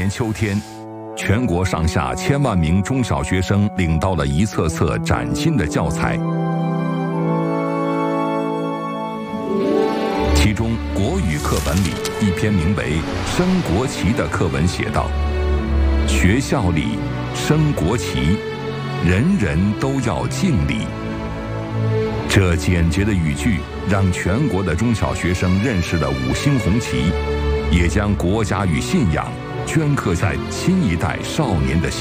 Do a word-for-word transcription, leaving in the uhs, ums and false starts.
年秋天，全国上下千万名中小学生领到了一册册崭新的教材。其中，国语课本里一篇名为《升国旗》的课文写道：“学校里升国旗，人人都要敬礼。”这简洁的语句让全国的中小学生认识了五星红旗，也将国家与信仰镌刻在新一代少年的心